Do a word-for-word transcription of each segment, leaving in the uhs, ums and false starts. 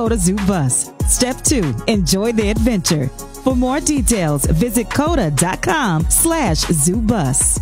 Coda Zoo Bus. Step two, enjoy the adventure. For more details, visit coda.com slash zoo bus.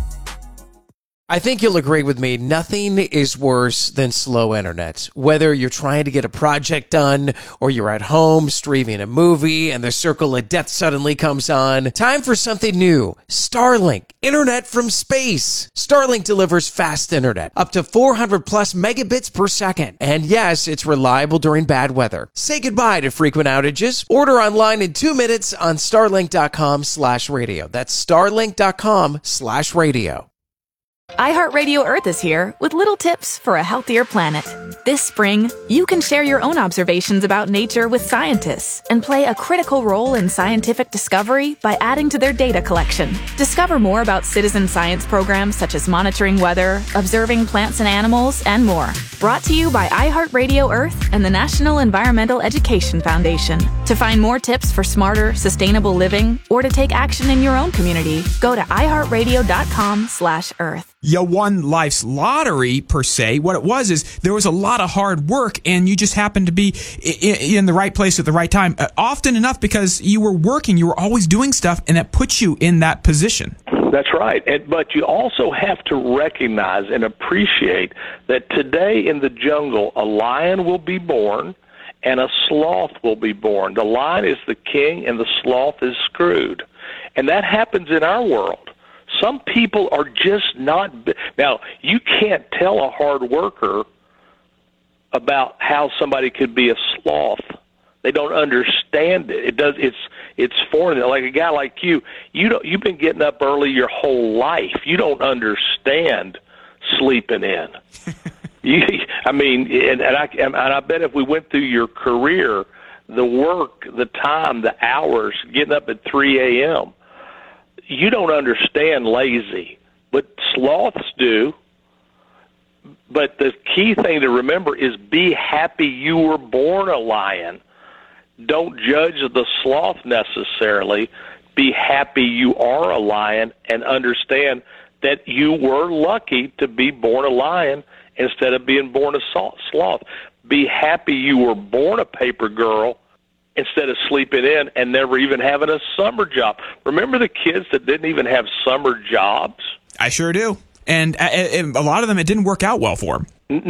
I think you'll agree with me, nothing is worse than slow internet. Whether you're trying to get a project done or you're at home streaming a movie and the circle of death suddenly comes on, time for something new. Starlink, internet from space. Starlink delivers fast internet, up to four hundred plus megabits per second. And yes, it's reliable during bad weather. Say goodbye to frequent outages. Order online in two minutes on starlink.com slash radio. That's starlink.com slash radio. iHeartRadio Earth is here with little tips for a healthier planet. This spring, you can share your own observations about nature with scientists and play a critical role in scientific discovery by adding to their data collection. Discover more about citizen science programs such as monitoring weather, observing plants and animals, and more. Brought to you by iHeartRadio Earth and the National Environmental Education Foundation. To find more tips for smarter, sustainable living or to take action in your own community, go to iHeartRadio.com slash Earth. You won life's lottery, per se. What it was is there was a lot of hard work, and you just happened to be in the right place at the right time. Uh, often enough because you were working, you were always doing stuff, and that puts you in that position. That's right. And, but you also have to recognize and appreciate that today in the jungle, a lion will be born and a sloth will be born. The lion is the king and the sloth is screwed. And that happens in our world. Some people are just not. Now, you can't tell a hard worker about how somebody could be a sloth. They don't understand it. It does. It's it's foreign. Like a guy like you, you don't. You've been getting up early your whole life. You don't understand sleeping in. you, I mean, and, and I and I bet if we went through your career, the work, the time, the hours, getting up at three a.m. You don't understand lazy, but sloths do. But the key thing to remember is be happy you were born a lion. Don't judge the sloth necessarily. Be happy you are a lion and understand that you were lucky to be born a lion instead of being born a sloth. Be happy you were born a paper girl instead of sleeping in and never even having a summer job. Remember the kids that didn't even have summer jobs? I sure do. And a lot of them, it didn't work out well for them.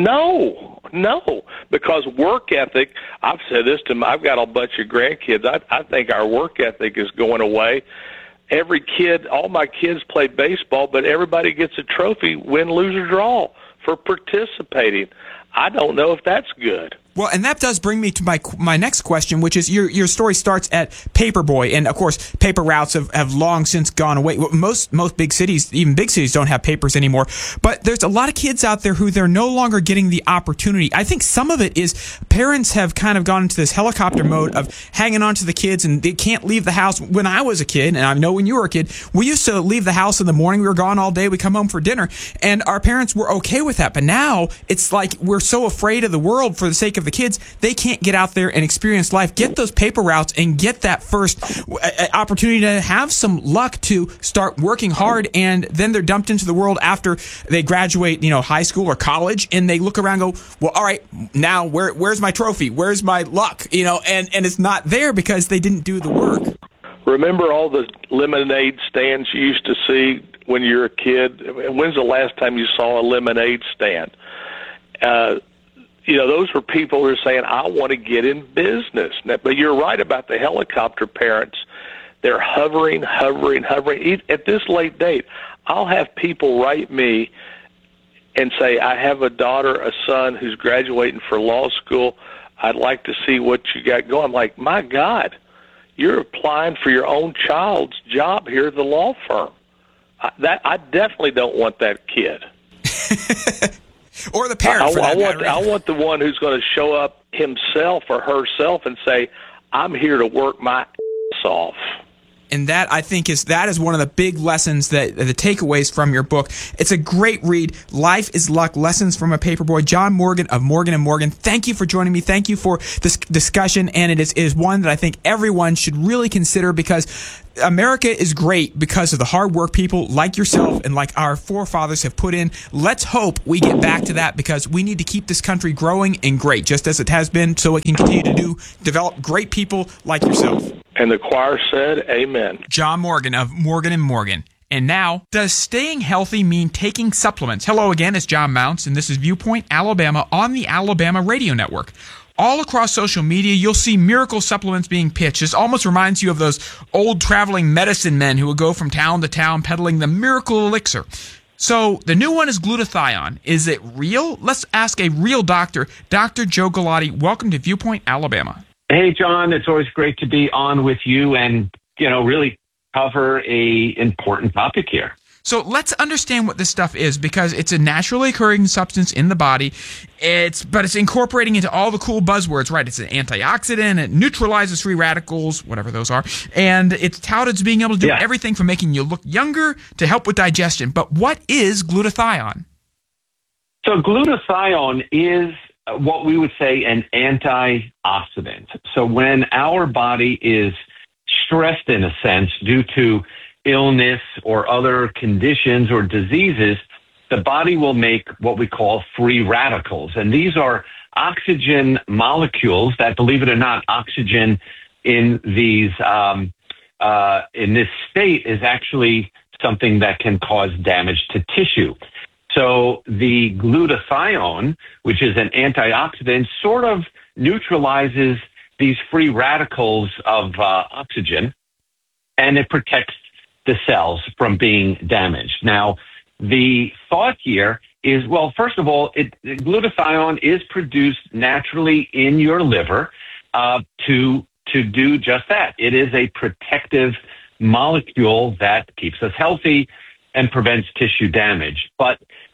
No, no, because work ethic, I've said this to my, I've got a bunch of grandkids. I, I think our work ethic is going away. Every kid, all my kids play baseball, but everybody gets a trophy, win, lose, or draw for participating. I don't know if that's good. Well, and that does bring me to my my next question, which is your your story starts at Paperboy, and of course, paper routes have, have long since gone away. Most most big cities, even big cities, don't have papers anymore. But there's a lot of kids out there who they're no longer getting the opportunity. I think some of it is parents have kind of gone into this helicopter mode of hanging on to the kids, and they can't leave the house. When I was a kid, and I know when you were a kid, we used to leave the house in the morning. We were gone all day. We come home for dinner, and our parents were okay with that. But now it's like we're so afraid of the world for the sake of the kids, they can't get out there and experience life, get those paper routes, and get that first opportunity to have some luck to start working hard, and then they're dumped into the world after they graduate, you know, high school or college, and they look around and go, well, all right, now where where's my trophy? Where's my luck? You know, and, and it's not there because they didn't do the work. Remember all the lemonade stands you used to see when you were a kid? When's the last time you saw a lemonade stand? Uh, You know, those were people who are saying, I want to get in business. But you're right about the helicopter parents. They're hovering, hovering, hovering. At this late date, I'll have people write me and say, I have a daughter, a son who's graduating for law school. I'd like to see what you got going. I'm like, my God, you're applying for your own child's job here at the law firm. I, that, I definitely don't want that kid. Or the parent, I, for that I want, matter. I want the one who's going to show up himself or herself and say, I'm here to work my ass off. And that, I think, is that is one of the big lessons, that the takeaways from your book. It's a great read. Life is Luck, Lessons from a Paperboy. John Morgan of Morgan and Morgan, thank you for joining me. Thank you for this discussion. And it is, it is one that I think everyone should really consider, because America is great because of the hard work people like yourself and like our forefathers have put in. Let's hope we get back to that, because we need to keep this country growing and great, just as it has been, so it can continue to do develop great people like yourself. And the choir said, amen. John Morgan of Morgan and Morgan. And now, does staying healthy mean taking supplements? Hello again, it's John Mounts, and this is Viewpoint Alabama on the Alabama Radio Network. All across social media, you'll see miracle supplements being pitched. This almost reminds you of those old traveling medicine men who would go from town to town peddling the miracle elixir. So the new one is glutathione. Is it real? Let's ask a real doctor, Doctor Joe Galati. Welcome to Viewpoint Alabama. Hey, John. It's always great to be on with you and, you know, really cover a important topic here. So let's understand what this stuff is, because it's a naturally occurring substance in the body. It's but it's incorporating into all the cool buzzwords, right? It's an antioxidant. It neutralizes free radicals, whatever those are. And it's touted as being able to do yeah. everything from making you look younger to help with digestion. But what is glutathione? So glutathione is what we would say an antioxidant. So when our body is stressed, in a sense, due to illness or other conditions or diseases, the body will make what we call free radicals. And these are oxygen molecules that, believe it or not, oxygen in these um, uh, in this state is actually something that can cause damage to tissue. So the glutathione, which is an antioxidant, sort of neutralizes these free radicals of uh, oxygen, and it protects the cells from being damaged. Now, the thought here is, well, first of all, it, glutathione is produced naturally in your liver uh, to to do just that. It is a protective molecule that keeps us healthy and prevents tissue damage. But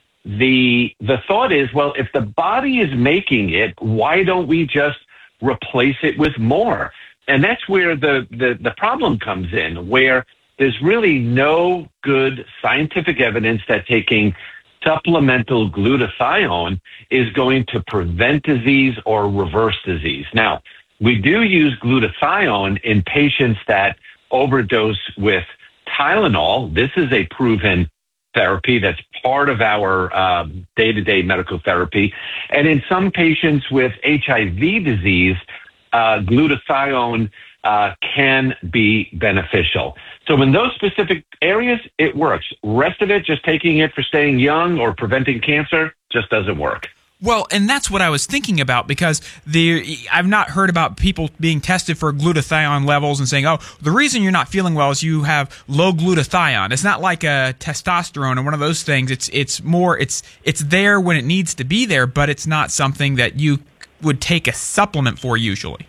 the the thought is, well, if the body is making it, why don't we just replace it with more? And that's where the, the, the problem comes in, where there's really no good scientific evidence that taking supplemental glutathione is going to prevent disease or reverse disease. Now, we do use glutathione in patients that overdose with Tylenol. This is a proven therapy that's part of our uh, day-to-day medical therapy. And in some patients with H I V disease, uh, glutathione uh, can be beneficial. So in those specific areas, it works. Rest of it, just taking it for staying young or preventing cancer, just doesn't work. Well, and that's what I was thinking about, because the I've not heard about people being tested for glutathione levels and saying, oh, the reason you're not feeling well is you have low glutathione. It's not like a testosterone or one of those things. It's it's more it's it's there when it needs to be there, but it's not something that you would take a supplement for usually.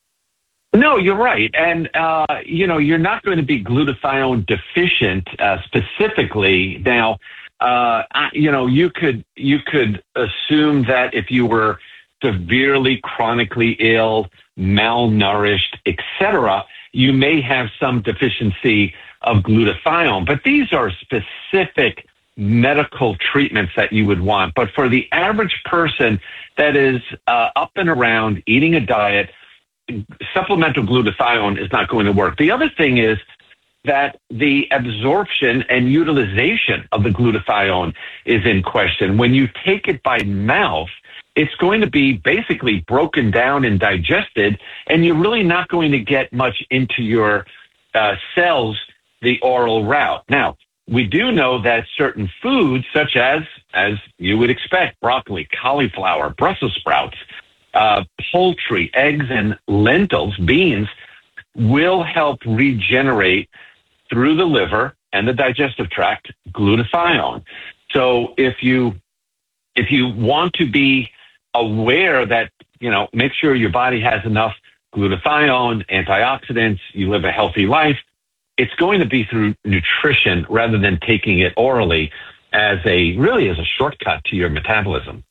No, you're right. And, uh, you know, you're not going to be glutathione deficient uh, specifically. Now, uh, I, you know, you could you could assume that if you were severely chronically ill, malnourished, et cetera, you may have some deficiency of glutathione. But these are specific medical treatments that you would want. But for the average person that is uh, up and around eating a diet, supplemental glutathione is not going to work. The other thing is that the absorption and utilization of the glutathione is in question. When you take it by mouth, it's going to be basically broken down and digested, and you're really not going to get much into your uh, cells the oral route. Now, we do know that certain foods, such as, as you would expect, broccoli, cauliflower, Brussels sprouts, Uh, poultry, eggs, and lentils, beans, will help regenerate through the liver and the digestive tract glutathione. So if you if you want to be aware that, you know, make sure your body has enough glutathione, antioxidants, you live a healthy life, it's going to be through nutrition rather than taking it orally as a really as a shortcut to your metabolism.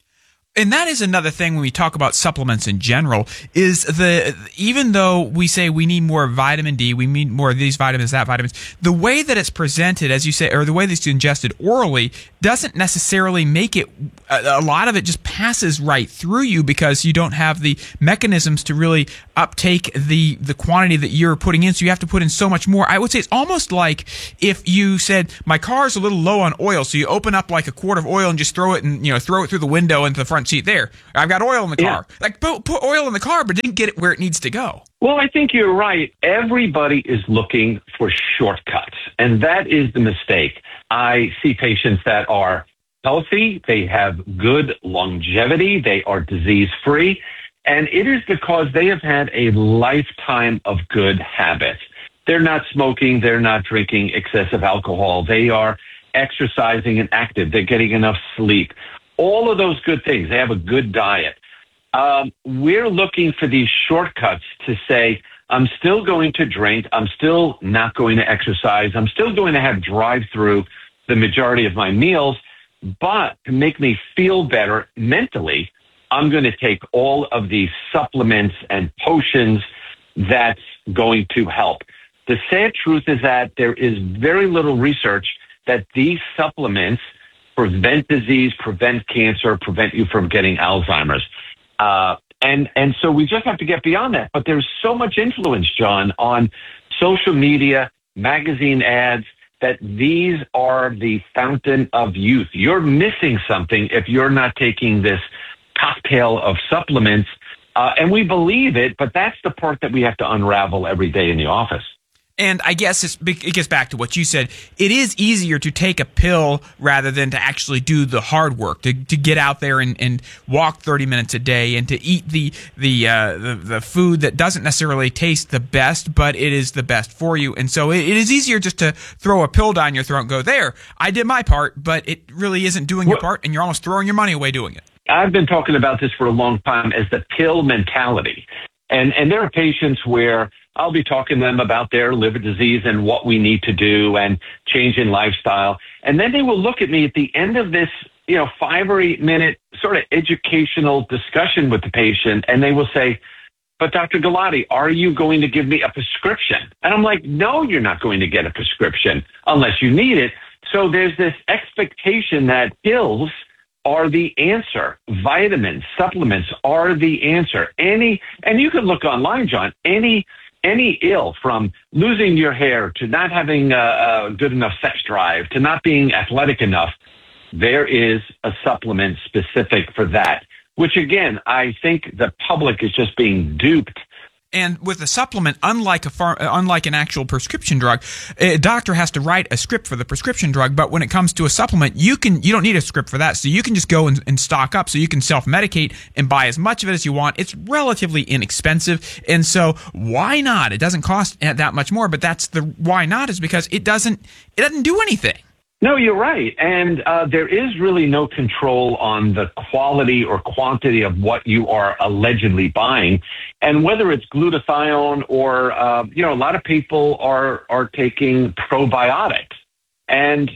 And that is another thing when we talk about supplements in general, is the even though we say we need more vitamin D, we need more of these vitamins, that vitamins, the way that it's presented, as you say, or the way that it's ingested orally, doesn't necessarily make it, a lot of it just passes right through you because you don't have the mechanisms to really uptake the, the quantity that you're putting in, so you have to put in so much more. I would say it's almost like if you said, my car's a little low on oil, so you open up like a quart of oil and just throw it and, you know, throw it through the window into the front seat there. I've got oil in the car. Yeah. Like, put, put oil in the car, but didn't get it where it needs to go. Well, I think you're right. Everybody is looking for shortcuts, and that is the mistake. I see patients that are healthy, they have good longevity, they are disease-free, and it is because they have had a lifetime of good habits. They're not smoking, they're not drinking excessive alcohol, they are exercising and active, they're getting enough sleep. All of those good things. They have a good diet. Um, we're looking for these shortcuts to say, I'm still going to drink, I'm still not going to exercise, I'm still going to have drive-through the majority of my meals, but to make me feel better mentally, I'm going to take all of these supplements and potions that's going to help. The sad truth is that there is very little research that these supplements prevent disease, prevent cancer, prevent you from getting Alzheimer's. Uh, and, and so we just have to get beyond that. But there's so much influence, John, on social media, magazine ads, that these are the fountain of youth. You're missing something if you're not taking this cocktail of supplements. Uh, and we believe it, but that's the part that we have to unravel every day in the office. And I guess it's, it gets back to what you said. It is easier to take a pill rather than to actually do the hard work, to, to get out there and, and walk thirty minutes a day and to eat the the, uh, the the food that doesn't necessarily taste the best, but it is the best for you. And so it, it is easier just to throw a pill down your throat and go, there, I did my part, but it really isn't doing your part, and you're almost throwing your money away doing it. I've been talking about this for a long time as the pill mentality. And and there are patients where I'll be talking to them about their liver disease and what we need to do and change in lifestyle. And then they will look at me at the end of this, you know, five or eight minute sort of educational discussion with the patient. And they will say, but Doctor Galati, are you going to give me a prescription? And I'm like, no, you're not going to get a prescription unless you need it. So there's this expectation that pills are the answer. Vitamins, supplements are the answer. Any, and you can look online, John, any Any ill, from losing your hair to not having a, a good enough sex drive to not being athletic enough, there is a supplement specific for that, which, again, I think the public is just being duped. And with a supplement, unlike a far, unlike an actual prescription drug, a doctor has to write a script for the prescription drug. But when it comes to a supplement, you can you don't need a script for that, so you can just go and, and stock up. So you can self-medicate and buy as much of it as you want. It's relatively inexpensive, and so why not? It doesn't cost that much more, but that's the why not is because it doesn't it doesn't do anything. No, you're right. And uh, there is really no control on the quality or quantity of what you are allegedly buying. And whether it's glutathione or, uh, you know, a lot of people are, are taking probiotics. And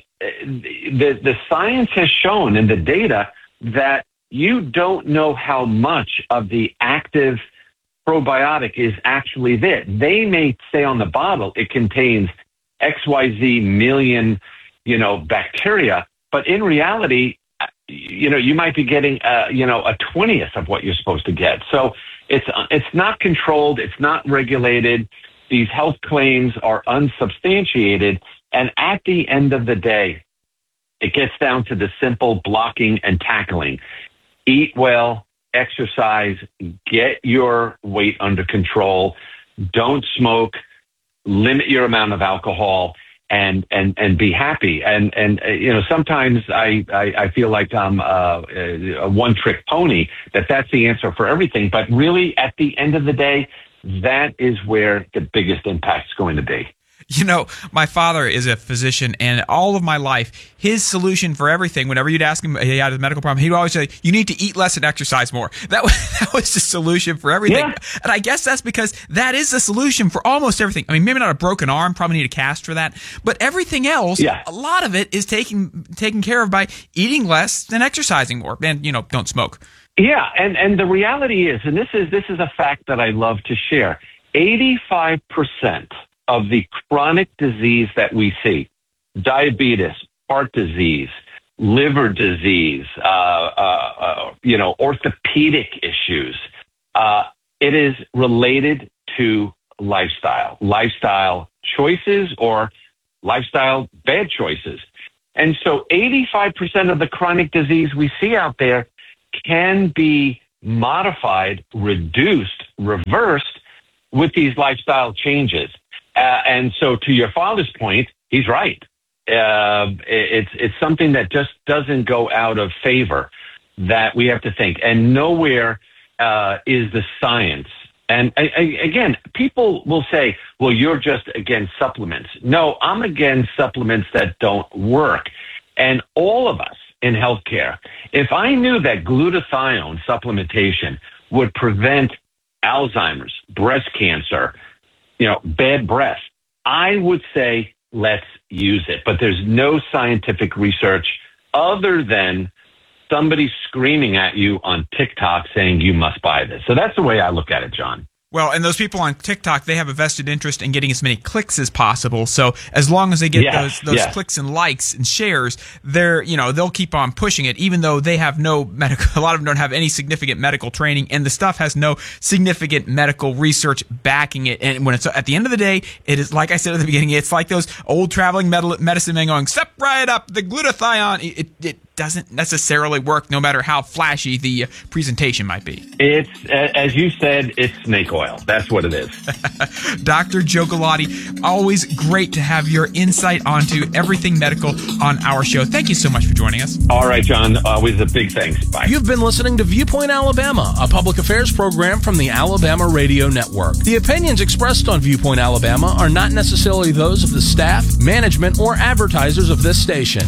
the, the science has shown in the data that you don't know how much of the active probiotic is actually there. They may say on the bottle it contains X Y Z million you know, bacteria, but in reality, you know, you might be getting, uh, you know, a twentieth of what you're supposed to get. So it's, it's not controlled. It's not regulated. These health claims are unsubstantiated. And at the end of the day, it gets down to the simple blocking and tackling. Eat well, exercise, get your weight under control. Don't smoke, limit your amount of alcohol. And, and, and be happy. And, and, uh, you know, sometimes I, I, I feel like I'm uh, a one trick pony, that that's the answer for everything. But really, at the end of the day, that is where the biggest impact is going to be. You know, my father is a physician, and all of my life, his solution for everything, whenever you'd ask him, he had a medical problem, he'd always say, you need to eat less and exercise more. That was, that was the solution for everything. Yeah. And I guess that's because that is the solution for almost everything. I mean, maybe not a broken arm, probably need a cast for that, but everything else, yeah. a lot of it is taken, taken care of by eating less and exercising more. And, you know, don't smoke. Yeah, and, and the reality is, and this is this is a fact that I love to share, eighty-five percent of the chronic disease that we see, diabetes, heart disease, liver disease, uh, uh, uh, you know, orthopedic issues, uh, it is related to lifestyle, lifestyle choices or lifestyle bad choices. And so eighty-five percent of the chronic disease we see out there can be modified, reduced, reversed with these lifestyle changes. Uh, and so to your father's point, he's right. Uh, it's, it's something that just doesn't go out of favor that we have to think. And nowhere uh, is the science. And I, I, again, people will say, well, you're just against supplements. No, I'm against supplements that don't work. And all of us in healthcare, if I knew that glutathione supplementation would prevent Alzheimer's, breast cancer, you know, bad breath, I would say, let's use it. But there's no scientific research other than somebody screaming at you on TikTok saying you must buy this. So that's the way I look at it, John. Well, and those people on TikTok, they have a vested interest in getting as many clicks as possible. So as long as they get yes, those those yes. clicks and likes and shares, they're you know they'll keep on pushing it, even though they have no medical. A lot of them don't have any significant medical training, and the stuff has no significant medical research backing it. And when it's at the end of the day, it is like I said at the beginning, it's like those old traveling medicine men going, "Step right up, the glutathione." It, it doesn't necessarily work, no matter how flashy the presentation might be. It's, as you said, it's snake oil. That's what it is. Doctor Joe Galati, always great to have your insight onto everything medical on our show. Thank you so much for joining us. All right, John. Always a big thanks. Bye. You've been listening to Viewpoint Alabama, a public affairs program from the Alabama Radio Network. The opinions expressed on Viewpoint Alabama are not necessarily those of the staff, management, or advertisers of this station.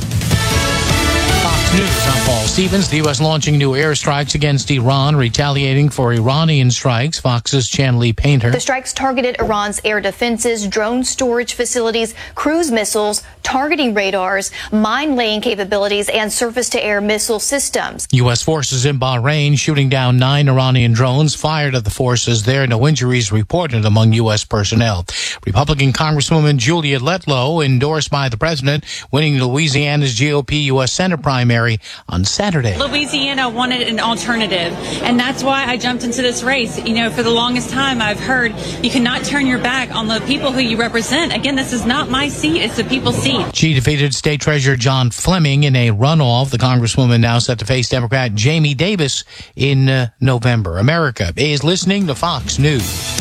Fox News, I'm Paul Stevens. The U S launching new airstrikes against Iran, retaliating for Iranian strikes. Fox's Chanley Painter. The strikes targeted Iran's air defenses, drone storage facilities, cruise missiles, targeting radars, mine-laying capabilities, and surface-to-air missile systems. U S forces in Bahrain shooting down nine Iranian drones fired at the forces there. No injuries reported among U S personnel. Republican Congresswoman Julia Letlow, endorsed by the president, winning Louisiana's G O P U S Senate primary on Saturday. Louisiana wanted an alternative, and that's why I jumped into this race. You know, for the longest time, I've heard you cannot turn your back on the people who you represent. Again, this is not my seat, it's the people's seat. She defeated State Treasurer John Fleming in a runoff. The Congresswoman now set to face Democrat Jamie Davis in uh, November. America is listening to Fox News.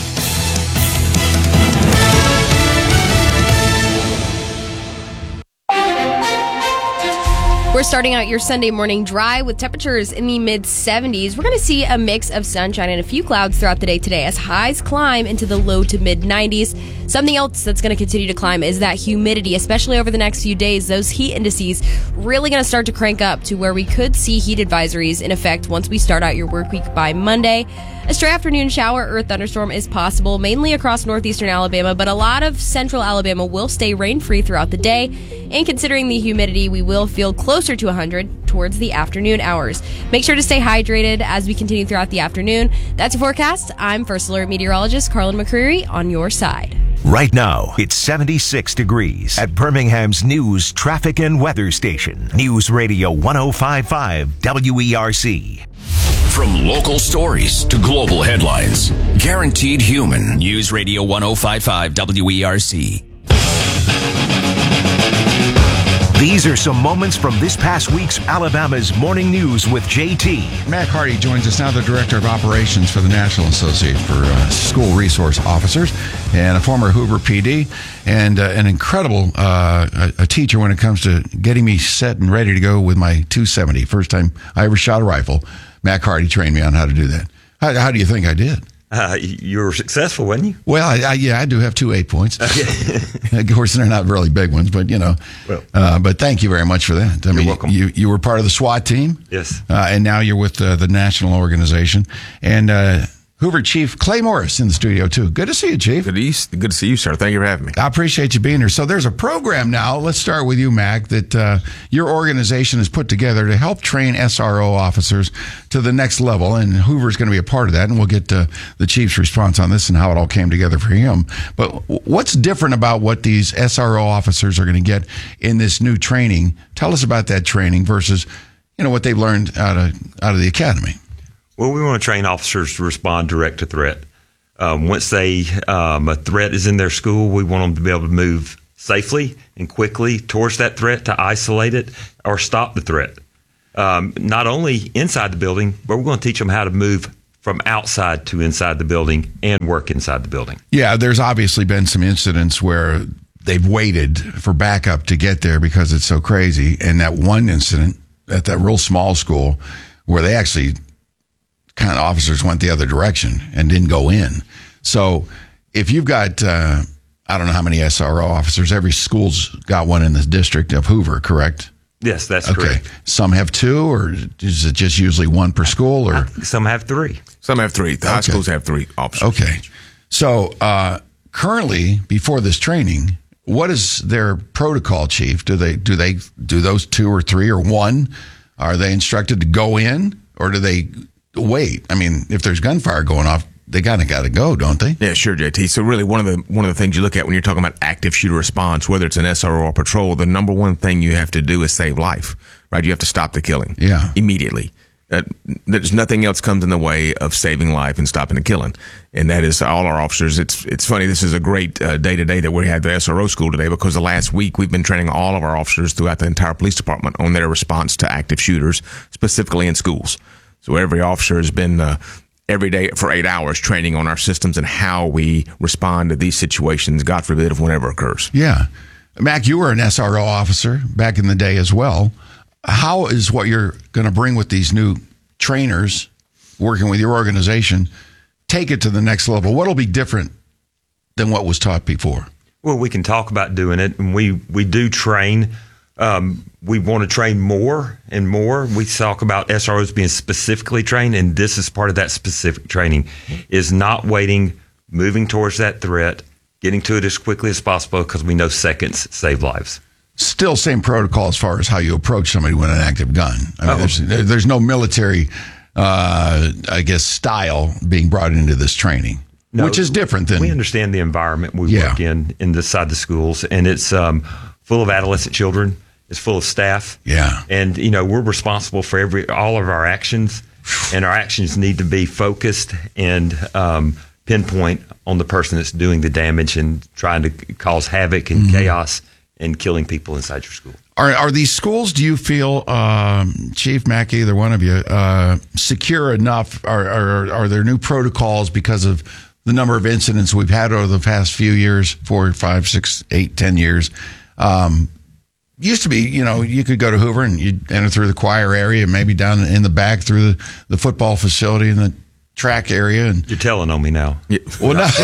We're starting out your Sunday morning dry with temperatures in the mid seventies. We're going to see a mix of sunshine and a few clouds throughout the day today as highs climb into the low to mid nineties. Something else that's going to continue to climb is that humidity, especially over the next few days. Those heat indices really going to start to crank up to where we could see heat advisories in effect once we start out your work week by Monday. A stray afternoon shower or thunderstorm is possible, mainly across northeastern Alabama, but a lot of central Alabama will stay rain-free throughout the day. And considering the humidity, we will feel closer to one hundred towards the afternoon hours. Make sure to stay hydrated as we continue throughout the afternoon. That's your forecast. I'm First Alert Meteorologist Carlin McCreary on your side. Right now, it's seventy-six degrees at Birmingham's News, Traffic, and Weather Station. News Radio one oh five point five W E R C. From local stories to global headlines, Guaranteed Human. News Radio one oh five point five W E R C. These are some moments from this past week's Alabama's Morning News with J T. Matt Hardy joins us now, the Director of Operations for the National Association for uh, School Resource Officers and a former Hoover P D and uh, an incredible uh, a, a teacher when it comes to getting me set and ready to go with my two seventy. First time I ever shot a rifle, Matt Hardy trained me on how to do that. How, how do you think I did? Uh, you were successful, weren't you? Well, I, I, yeah, I do have two eight points. Okay. Of course, they're not really big ones, but you know. Well, uh, but thank you very much for that. I you're mean, welcome. You you were part of the SWAT team, yes, uh, and now you're with uh, the national organization. And uh, Hoover Chief Clay Morris in the studio, too. Good to see you, Chief. Good to, you, good to see you, sir. Thank you for having me. I appreciate you being here. So there's a program now. Let's start with you, Mac, that uh, your organization has put together to help train S R O officers to the next level, and Hoover's going to be a part of that, and we'll get uh, the Chief's response on this and how it all came together for him. But what's different about what these S R O officers are going to get in this new training? Tell us about that training versus, you know, what they've learned out of out of the academy. Well, we want to train officers to respond direct to threat. Um, once they um, a threat is in their school, we want them to be able to move safely and quickly towards that threat to isolate it or stop the threat. Um, not only inside the building, but we're going to teach them how to move from outside to inside the building and work inside the building. Yeah, there's obviously been some incidents where they've waited for backup to get there because it's so crazy. And that one incident at that real small school where they actually kind of officers went the other direction and didn't go in. So if you've got, uh, I don't know how many S R O officers, every school's got one in the district of Hoover, correct? Yes, that's okay. correct. Some have two, or is it just usually one per school? Or some have three. Some have three. The high Okay. schools have three officers. Okay. So uh, currently, before this training, what is their protocol, Chief? Do they do they do those two or three or one? Are they instructed to go in, or do they wait? I mean, if there's gunfire going off, they kind of got to go, don't they? Yeah, sure, J T. So really, one of the one of the things you look at when you're talking about active shooter response, whether it's an S R O or patrol, the number one thing you have to do is save life, right? You have to stop the killing, yeah, immediately. Uh, there's nothing else comes in the way of saving life and stopping the killing, and that is all our officers. It's it's funny. This is a great uh, day today that we had the S R O school today, because the last week we've been training all of our officers throughout the entire police department on their response to active shooters, specifically in schools. So every officer has been uh, every day for eight hours training on our systems and how we respond to these situations, God forbid, if whenever occurs. Yeah. Mac, you were an S R O officer back in the day as well. How is what you're going to bring with these new trainers working with your organization take it to the next level? What will be different than what was taught before? Well, we can talk about doing it, and we, we do train. Um, we want to train more and more. We talk about S R Os being specifically trained, and this is part of that specific training, is not waiting, moving towards that threat, getting to it as quickly as possible, because we know seconds save lives. Still same protocol as far as how you approach somebody with an active gun. I mean, there's, there's no military, uh, I guess, style being brought into this training, No, which is different than... We understand the environment we Yeah. work in, in this side of the schools, and it's um, full of adolescent children. It's full of staff. Yeah. And, you know, we're responsible for every all of our actions, and our actions need to be focused and um, pinpoint on the person that's doing the damage and trying to cause havoc and mm-hmm. chaos and killing people inside your school. Are are these schools, do you feel, um, Chief Mackey, either one of you, uh, secure enough? Are, are are there new protocols because of the number of incidents we've had over the past few years, four, five, six, eight, ten years? Um, used to be, you know, you could go to Hoover and you'd enter through the choir area, maybe down in the back through the, the football facility and the track area. And you're telling on me now. Yeah. Well, no.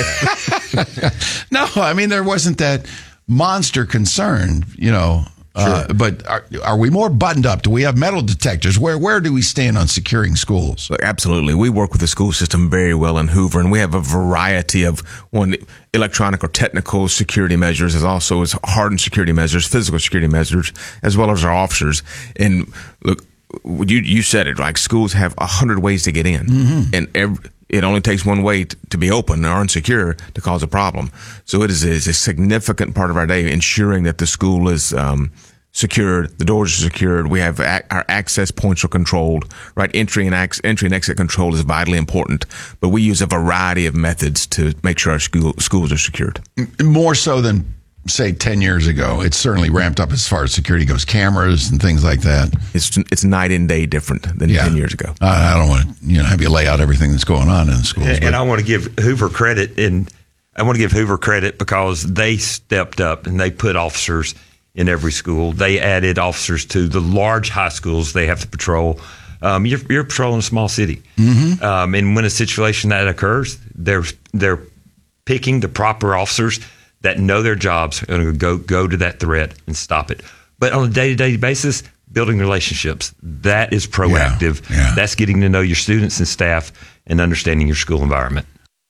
No, I mean, there wasn't that monster concern, you know. Uh, Sure. But are, are we more buttoned up? Do we have metal detectors? Where where do we stand on securing schools? Look, absolutely. We work with the school system very well in Hoover, and we have a variety of one electronic or technical security measures, as also as hardened security measures, physical security measures, as well as our officers. And look, you you said it, like schools have a hundred ways to get in, mm-hmm. and every, it only takes one way to, to be open or unsecure to cause a problem. So it is, is a significant part of our day ensuring that the school is um, secured, the doors are secured, we have a- our access points are controlled, right? Entry and ex- entry and exit control is vitally important, but we use a variety of methods to make sure our school schools are secured. More so than, say, ten years ago. It's certainly ramped up as far as security goes, cameras and things like that. It's it's night and day different than Yeah. ten years ago. I, I don't want to, you know, have you lay out everything that's going on in the schools. And, but- and I want to give Hoover credit, and I want to give Hoover credit because they stepped up and they put officers in every school. They added officers to the large high schools they have to patrol. Um, you're, you're patrolling a small city, mm-hmm. um, and when a situation that occurs, they're they're picking the proper officers that know their jobs are going to go go to that threat and stop it. But on a day-to-day basis, building relationships, that is proactive. Yeah, yeah. That's getting to know your students and staff and understanding your school environment.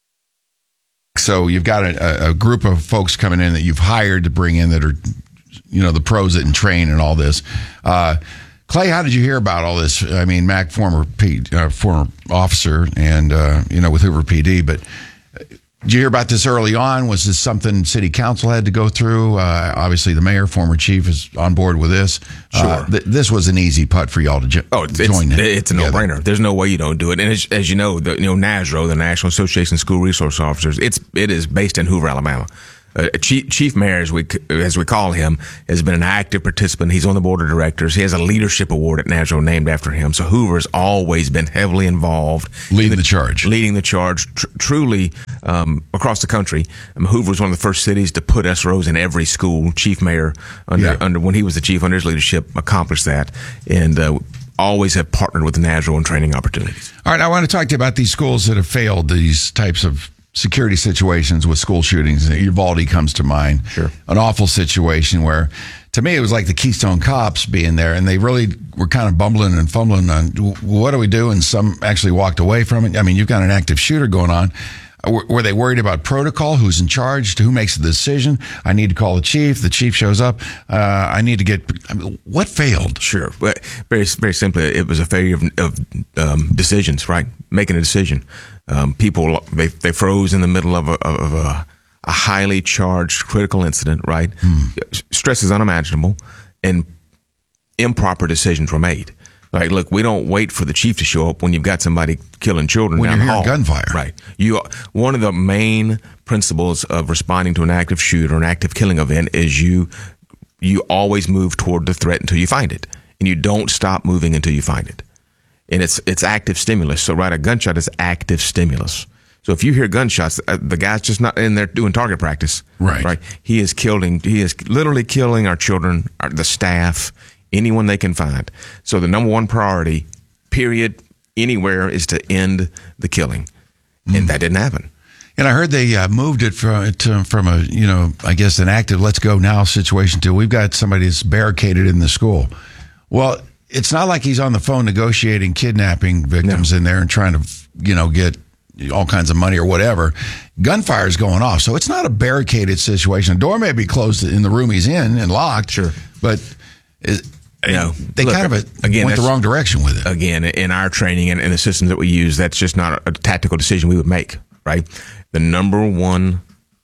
So you've got a, a group of folks coming in that you've hired to bring in that are, you know, the pros that can train and all this. Uh, Clay, how did you hear about all this? I mean, Mac, former P, uh, former officer, and uh, you know, with Hoover P D. But did you hear about this early on? Was this something City Council had to go through? Uh, obviously, the mayor, former chief, is on board with this. Sure, uh, th- this was an easy putt for y'all to jo- oh, it's, join. It's, in it's a no-brainer. There's no way you don't do it. And as, as you know, the, you know, NASRO, the National Association of School Resource Officers, it's it is based in Hoover, Alabama. Uh, Chief, Chief Mayor, as we as we call him, has been an active participant. He's on the board of directors. He has a leadership award at NASRO named after him. So Hoover's always been heavily involved, leading the, the charge, leading the charge. Tr- truly, um, across the country, um, Hoover was one of the first cities to put S R Os in every school. Chief Mayor, under yeah. under when he was the chief, under his leadership, accomplished that, and uh, always have partnered with NASRO in training opportunities. All right, I want to talk to you about these schools that have failed these types of security situations with school shootings. Uvalde comes to mind. Sure. An awful situation where, to me, it was like the Keystone Cops being there, and they really were kind of bumbling and fumbling on what do we do, and some actually walked away from it. I mean, you've got an active shooter going on. Were they worried about protocol? Who's in charge? Who makes the decision? I need to call the chief. The chief shows up. Uh, I need to get. I mean, what failed? Sure. Very, very simply, it was a failure of, of um, decisions. Right, making a decision. Um, people they they froze in the middle of a, of a, a highly charged critical incident. Right, hmm. Stress is unimaginable, and improper decisions were made. Like, look, we don't wait for the chief to show up when you've got somebody killing children when down you're the hall. Hearing gunfire. Right. You, one of the main principles of responding to an active shooter, an active killing event, is you you always move toward the threat until you find it, and you don't stop moving until you find it. And it's it's active stimulus. So, right, a gunshot is active stimulus. So if you hear gunshots, uh, the guy's just not in there doing target practice. Right. Right. He is killing. He is literally killing our children, our, the staff, anyone they can find. So the number one priority, period, anywhere, is to end the killing. Mm. And that didn't happen. And I heard they uh, moved it from to, from a, you know, I guess an active let's go now situation to we've got somebody that's barricaded in the school. Well, it's not like he's on the phone negotiating kidnapping victims no. in there and trying to, you know, get all kinds of money or whatever. Gunfire is going off. So it's not a barricaded situation. The door may be closed in the room he's in and locked. Sure. But is, you know, they look, kind of a, again, went the wrong direction with it. Again, in our training and, and the systems that we use, that's just not a, a tactical decision we would make, right? The number one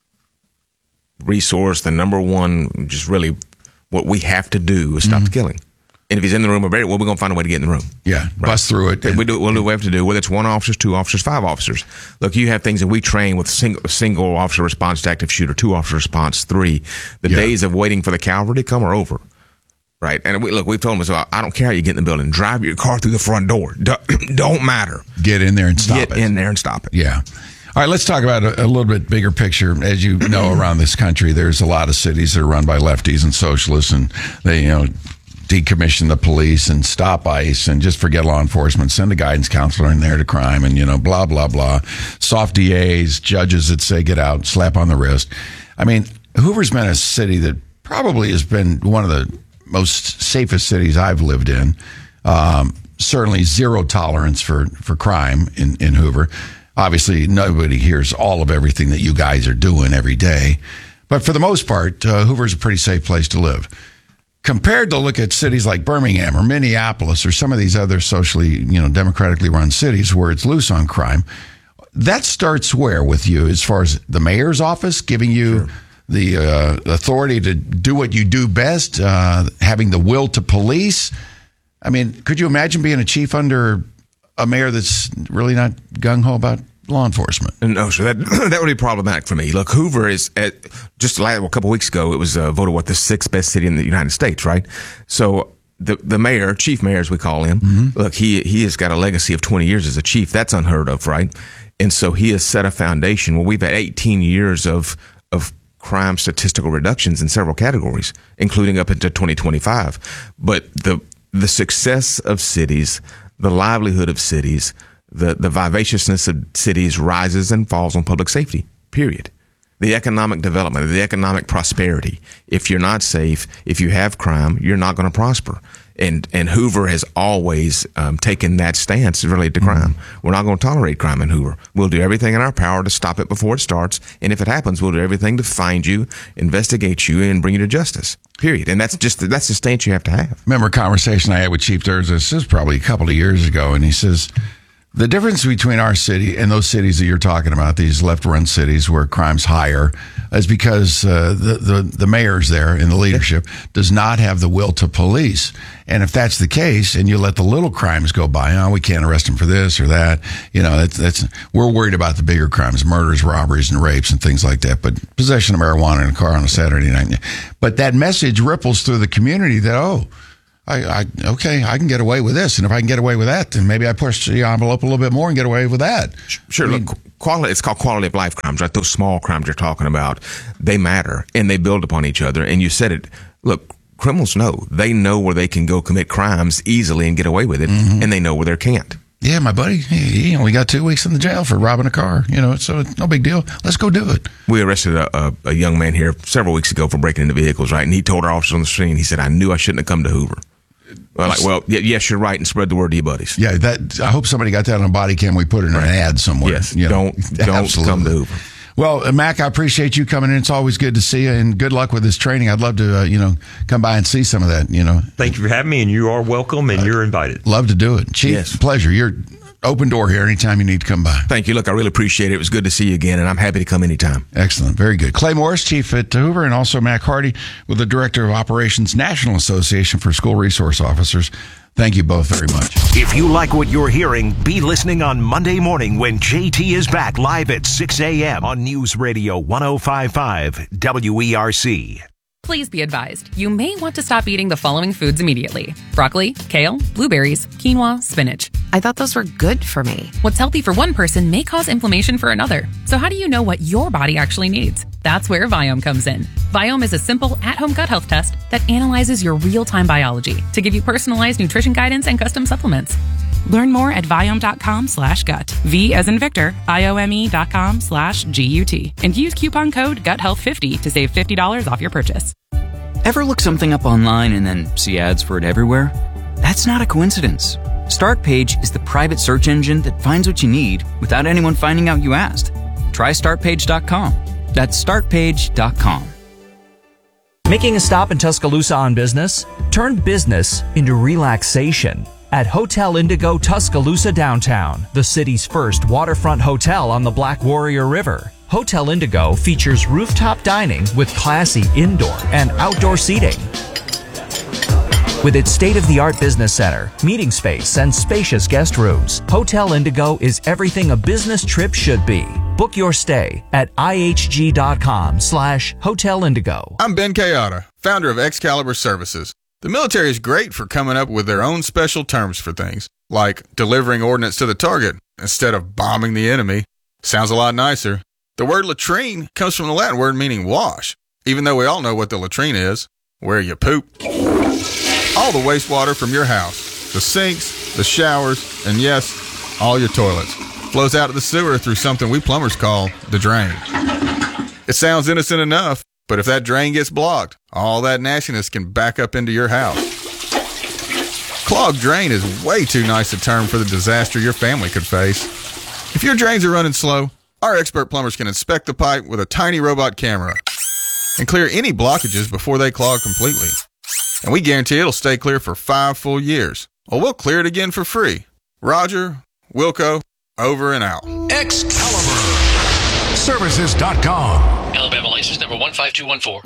resource, the number one, just really what we have to do is stop mm-hmm. the killing. And if he's in the room, well, we're going to find a way to get in the room. Yeah, right. Bust through it. We do, we'll do what we have to do, whether it's one officer, two officers, five officers. Look, you have things that we train with single, single officer response to active shooter, two officer response, three. The yeah. days of waiting for the cavalry to come are over. Right. And we, look, we've told them, so I don't care how you get in the building. Drive your car through the front door. Don't, don't matter. Get in there and stop get it. Get in there and stop it. Yeah. All right, let's talk about a, a little bit bigger picture. As you know, around this country, there's a lot of cities that are run by lefties and socialists, and they, you know, decommission the police and stop ICE and just forget law enforcement, send a guidance counselor in there to crime and, you know, blah, blah, blah. Soft D As, judges that say get out, slap on the wrist. I mean, Hoover's been a city that probably has been one of the most safest cities I've lived in. Um, certainly zero tolerance for, for crime in, in Hoover. Obviously, nobody hears all of everything that you guys are doing every day. But for the most part, uh, Hoover's a pretty safe place to live. Compared to look at cities like Birmingham or Minneapolis or some of these other socially, you know, democratically run cities where it's loose on crime, that starts where with you as far as the mayor's office giving you sure. the uh, authority to do what you do best, uh, having the will to police. I mean, could you imagine being a chief under a mayor that's really not gung-ho about law enforcement? No, sir. That that would be problematic for me. Look, Hoover is at, just last, well, a couple of weeks ago. It was uh, voted what the sixth best city in the United States, right? So the the mayor, chief mayor as we call him, mm-hmm. look, he he has got a legacy of twenty years as a chief. That's unheard of, right? And so he has set a foundation. Well, we've had eighteen years of of crime statistical reductions in several categories, including up into twenty twenty-five. But the the success of cities, the livelihood of cities, The, the vivaciousness of cities rises and falls on public safety, period. the economic development, the economic prosperity. If you're not safe, if you have crime, you're not going to prosper. And and Hoover has always um, taken that stance related to crime. Mm-hmm. We're not going to tolerate crime in Hoover. We'll do everything in our power to stop it before it starts. And if it happens, we'll do everything to find you, investigate you, and bring you to justice. Period. And that's just that's the stance you have to have. Remember a conversation I had with Chief Thursday, this is probably a couple of years ago, and he says, the difference between our city and those cities that you're talking about, these left-run cities where crime's higher, is because uh, the, the the mayors there in the leadership does not have the will to police. And if that's the case, and you let the little crimes go by, oh, we can't arrest them for this or that, you know, that's, that's we're worried about the bigger crimes, murders, robberies, and rapes, and things like that. But possession of marijuana in a car on a Saturday night. But that message ripples through the community that, oh, I, I okay, I can get away with this, and if I can get away with that, then maybe I push the envelope a little bit more and get away with that. Sure, I mean, look, quality. It's called quality of life crimes, right? Those small crimes you're talking about, they matter and they build upon each other. And you said it. Look, criminals know they know where they can go commit crimes easily and get away with it, mm-hmm. and they know where they can't. Yeah, my buddy, he, he only got two weeks in the jail for robbing a car. You know, so it's no big deal. Let's go do it. We arrested a, a, a young man here several weeks ago for breaking into vehicles, right? And he told our officers on the scene, he said, "I knew I shouldn't have come to Hoover." Well, like, well, yes, you're right, and spread the word to your buddies. Yeah, that. I hope somebody got that on a body cam. We put it in right. an ad somewhere. Yes, you don't know, don't absolutely. come to Hoover. Well, Mac, I appreciate you coming in. It's always good to see you, and good luck with this training. I'd love to, uh, you know, come by and see some of that. You know, thank you for having me, and you are welcome, and uh, you're invited. Love to do it, Chief. Yes. Pleasure. You're open door here anytime you need to come by. Thank you. Look, I really appreciate it. It was good to see you again, and I'm happy to come anytime. Excellent. Very good. Clay Morris, Chief at Hoover, and also Mac Hardy with the Director of Operations, National Association for School Resource Officers. Thank you both very much. If you like what you're hearing, be listening on Monday morning when J T is back live at six a.m. on News Radio one oh five point five W E R C. Please be advised, you may want to stop eating the following foods immediately. Broccoli, kale, blueberries, quinoa, spinach. I thought those were good for me. What's healthy for one person may cause inflammation for another. So how do you know what your body actually needs? That's where Viome comes in. Viome is a simple at-home gut health test that analyzes your real-time biology to give you personalized nutrition guidance and custom supplements. Learn more at Viome.com slash gut. V as in Victor, I-O-M-E dot com slash G-U-T. And use coupon code gut health fifty to save fifty dollars off your purchase. Ever look something up online and then see ads for it everywhere? That's not a coincidence. StartPage is the private search engine that finds what you need without anyone finding out you asked. Try start page dot com. That's start page dot com. Making a stop in Tuscaloosa on business? Turn business into relaxation at Hotel Indigo Tuscaloosa Downtown, the city's first waterfront hotel on the Black Warrior River. Hotel Indigo features rooftop dining with classy indoor and outdoor seating. With its state-of-the-art business center, meeting space, and spacious guest rooms, Hotel Indigo is everything a business trip should be. Book your stay at ihg.com slash Hotel Indigo. I'm Ben Kayada, founder of Excalibur Services. The military is great for coming up with their own special terms for things, like delivering ordnance to the target instead of bombing the enemy. Sounds a lot nicer. The word latrine comes from the Latin word meaning wash, even though we all know what the latrine is, where you poop. All the wastewater from your house, the sinks, the showers, and yes, all your toilets, flows out of the sewer through something we plumbers call the drain. It sounds innocent enough, but if that drain gets blocked, all that nastiness can back up into your house. Clogged drain is way too nice a term for the disaster your family could face. If your drains are running slow, our expert plumbers can inspect the pipe with a tiny robot camera and clear any blockages before they clog completely. And we guarantee it'll stay clear for five full years, or we'll clear it again for free. Roger, Wilco, over and out. Excalibur Services dot com. Alabama license number one five two one four.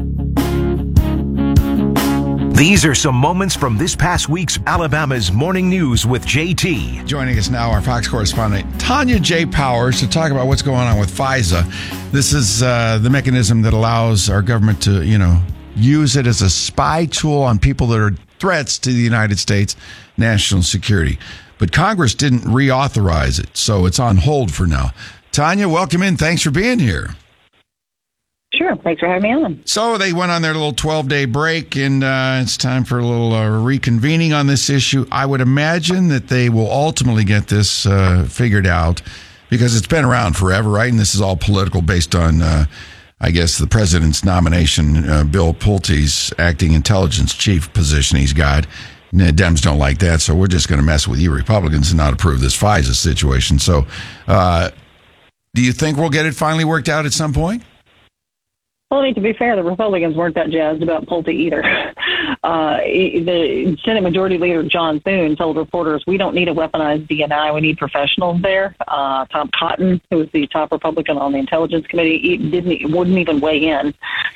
These are some moments from this past week's Alabama's Morning News with J T. Joining us now, our Fox correspondent, Tanya J. Powers, to talk about what's going on with FISA. This is uh, the mechanism that allows our government to, you know, use it as a spy tool on people that are threats to the United States national security. But Congress didn't reauthorize it, so it's on hold for now. Tanya, welcome in. Thanks for being here. Sure. Thanks for having me on. So they went on their little twelve-day break, and uh, it's time for a little uh, reconvening on this issue. I would imagine that they will ultimately get this uh, figured out Because it's been around forever, right? And this is all political based on, uh, I guess, the president's nomination, uh, Bill Pulte's acting intelligence chief position he's got. Dems don't like that, so we're just going to mess with you Republicans and not approve this FISA situation. So uh, do you think we'll get it finally worked out at some point? Well, I mean, to be fair, the Republicans weren't that jazzed about Pulte either. Uh, the Senate Majority Leader John Thune told reporters, we don't need a weaponized D N I. We need professionals there. Uh, Tom Cotton, who was the top Republican on the Intelligence Committee, he didn't wouldn't even weigh in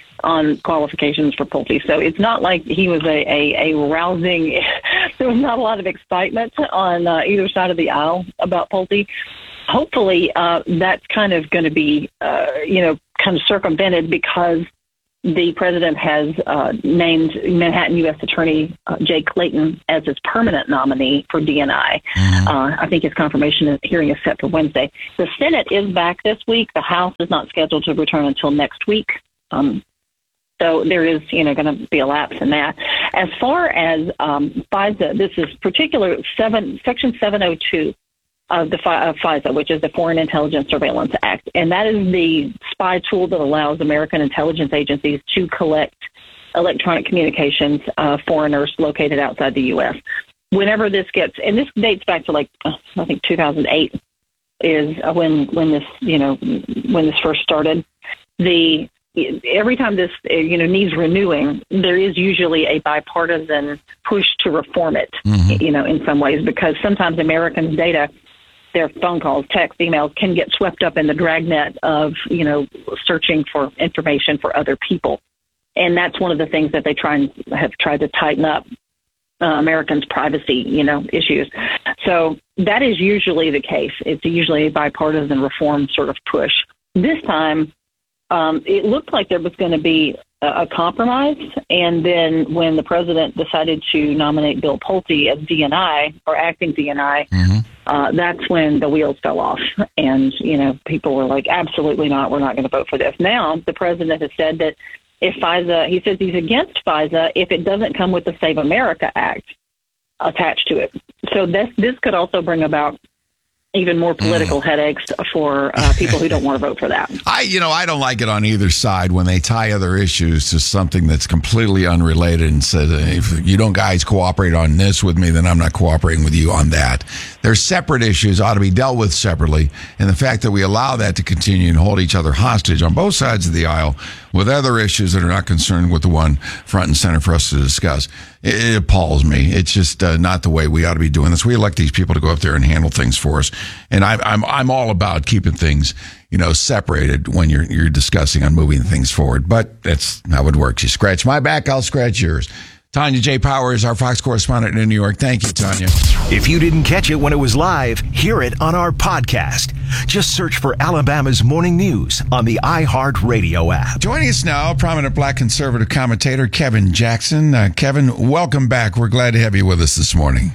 on qualifications for Pulte. So it's not like he was a, a, a rousing, there was not a lot of excitement on uh, either side of the aisle about Pulte. Hopefully, uh, that's kind of going to be, uh, you know, kind of circumvented because the president has uh, named Manhattan U S Attorney uh, Jay Clayton as his permanent nominee for D N I. Mm-hmm. Uh, I think his confirmation hearing is set for Wednesday. The Senate is back this week. The House is not scheduled to return until next week. Um, so there is, you know, going to be a lapse in that. As far as um, FISA, this is particular seven, Section seven oh two. Of the of FISA, which is the Foreign Intelligence Surveillance Act. And that is the spy tool that allows American intelligence agencies to collect electronic communications of foreigners located outside the U S. Whenever this gets, and this dates back to like, I think two thousand eight is when, when this, you know, when this first started. The, every time this, you know, needs renewing, there is usually a bipartisan push to reform it, mm-hmm. you know, in some ways, because sometimes Americans' data, their phone calls, text, emails can get swept up in the dragnet of, you know, searching for information for other people. And that's one of the things that they try and have tried to tighten up uh, Americans' privacy, you know, issues. So that is usually the case. It's usually a bipartisan reform sort of push. This time, um, it looked like there was going to be a, a compromise. And then when the president decided to nominate Bill Pulte as D N I or acting D N I, mm-hmm. Uh, that's when the wheels fell off. And, you know, people were like, absolutely not. We're not going to vote for this. Now, the president has said that if FISA, he says he's against FISA if it doesn't come with the Save America Act attached to it. So this, this could also bring about even more political mm. headaches for uh, people who don't want to vote for that. I, you know, I don't like it on either side when they tie other issues to something that's completely unrelated and says, if you don't guys cooperate on this with me, then I'm not cooperating with you on that. They're separate issues, ought to be dealt with separately. And the fact that we allow that to continue and hold each other hostage on both sides of the aisle with other issues that are not concerned with the one front and center for us to discuss, it, it appalls me. It's just uh, not the way we ought to be doing this. We elect these people to go up there and handle things for us. And I, I'm I'm all about keeping things, you know, separated when you're you're discussing on moving things forward. But that's how it works. You scratch my back, I'll scratch yours. Tanya J. Power is our Fox correspondent in New York. Thank you, Tanya. If you didn't catch it when it was live, hear it on our podcast. Just search for Alabama's Morning News on the iHeartRadio app. Joining us now, prominent black conservative commentator Kevin Jackson. Uh, Kevin, welcome back. We're glad to have you with us this morning.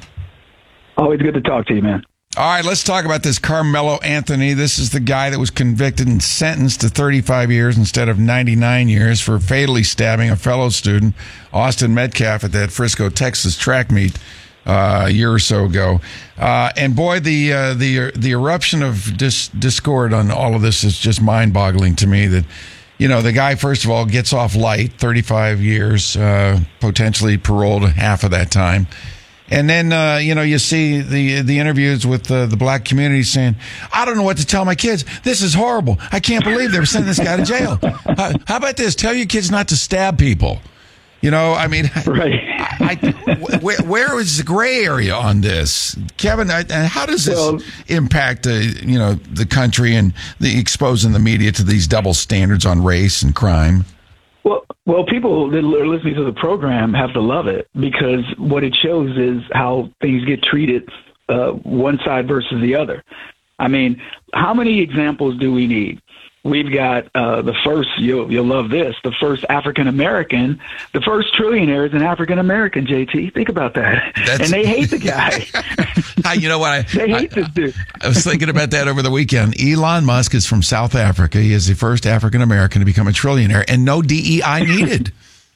Always good to talk to you, man. All right, let's talk about this Carmelo Anthony. This is the guy that was convicted and sentenced to thirty-five years instead of ninety-nine years for fatally stabbing a fellow student, Austin Metcalf, at that Frisco, Texas track meet uh, a year or so ago. Uh, and boy, the uh, the the eruption of dis- discord on all of this is just mind-boggling to me. That, you know, the guy, first of all, gets off light, thirty-five years, uh, potentially paroled half of that time. And then, uh, you know, you see the the interviews with uh, the black community saying, I don't know what to tell my kids. This is horrible. I can't believe they're sending this guy to jail. Uh, how about this? Tell your kids not to stab people. You know, I mean, right. I, I, where, where is the gray area on this? Kevin, I, how does this well, impact, uh, you know, the country and the exposing the media to these double standards on race and crime? Well, well, people that are listening to the program have to love it because what it shows is how things get treated, uh, one side versus the other. I mean, how many examples do we need? We've got uh, the first, you'll, you'll love this, the first African-American, the first trillionaire is an African-American, J T. Think about that. That's, and they hate the guy. You know what? I, they hate I, this dude. I was thinking about that over the weekend. Elon Musk is from South Africa. He is the first African-American to become a trillionaire, and no D E I needed.